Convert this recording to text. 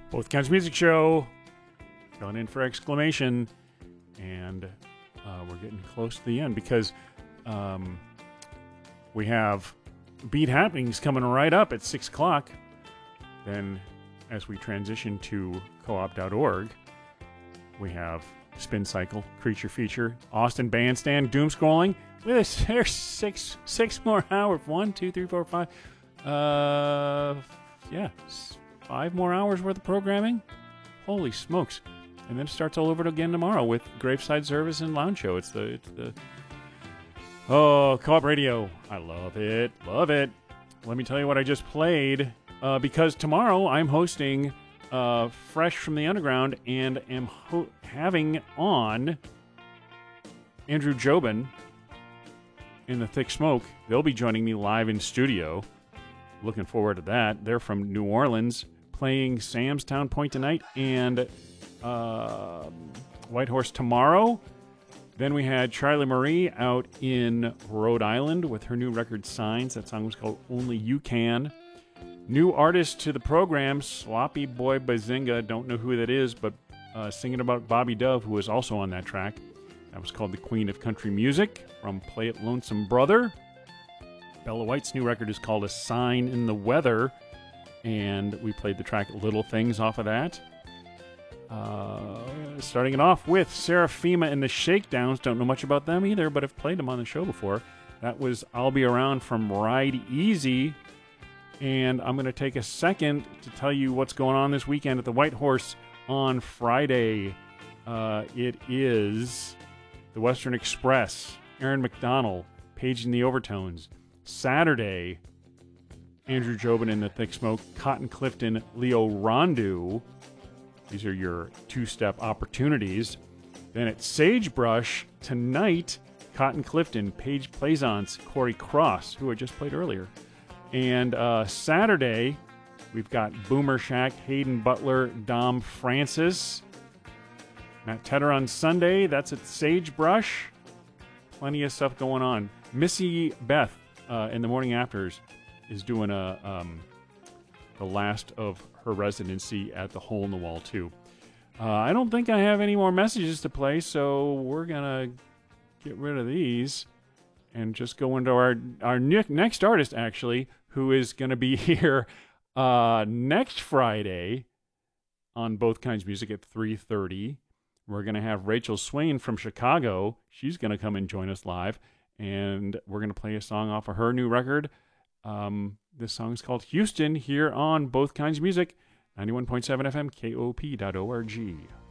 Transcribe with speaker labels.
Speaker 1: Both Kinds of Music Show, filling in for exclamation, and we're getting close to the end because we have Beat Happenings coming right up at 6 o'clock. Then, as we transition to co-op.org, we have Spin Cycle, Creature Feature, Austin Bandstand, Doom Scrolling. There's six more hours. 1, 2, 3, 4, 5. 5 more hours worth of programming. Holy smokes! And then it starts all over again tomorrow with Graveside Service and Lounge Show. It's the Co-op Radio. I love it. Love it. Let me tell you what I just played. Because tomorrow I'm hosting Fresh from the Underground and am having on Andrew Jobin in the Thick Smoke. They'll be joining me live in studio. Looking forward to that. They're from New Orleans, playing Sam's Town Point tonight and Whitehorse tomorrow. Then we had Charlie Marie out in Rhode Island with her new record Signs. That song was called Only You Can. New artist to the program, Sloppy Boy Bazinga. Don't know who that is, but singing about Bobby Dove, who was also on that track. That was called The Queen of Country Music from Play It Lonesome Brother. Bella White's new record is called A Sign in the Weather, and we played the track Little Things off of that. Starting it off with Seraphima and the Shakedowns. Don't know much about them either, but I've played them on the show before. That was I'll Be Around from Ride Easy. And I'm going to take a second to tell you what's going on this weekend at the White Horse on Friday. It is the Western Express, Aaron McDonald, Page in the Overtones. Saturday, Andrew Jobin in the Thick Smoke, Cotton Clifton, Leo Rondu. These are your two-step opportunities. Then at Sagebrush tonight, Cotton Clifton, Paige Plaisance, Corey Cross, who I just played earlier. And Saturday, we've got Boomer Shack, Hayden Butler, Dom Francis. Matt Tedder on Sunday. That's at Sagebrush. Plenty of stuff going on. Missy Beth in the Morning Afters is doing the last of her residency at the Hole in the Wall, too. I don't think I have any more messages to play, so we're going to get rid of these and just go into our next artist, actually, who is going to be here next Friday on Both Kinds Music at 3:30. We're going to have Rachel Swain from Chicago. She's going to come and join us live, and we're going to play a song off of her new record. This song is called Houston, here on Both Kinds Music, 91.7 FM, KOP.org.